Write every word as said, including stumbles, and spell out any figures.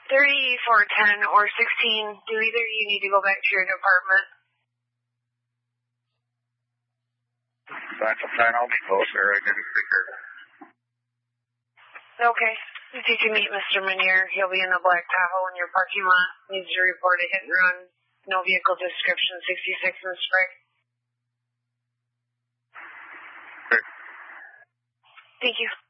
thirty-four ten or sixteen, do either of you need to go back to your department? That's fine, I'll be closer. I didn't figure. Okay. If you can meet Mister Menier, he'll be in the black Tahoe in your parking lot. Needs to report a hit and run. No vehicle description, sixty-six in Sprague. Okay. Thank you.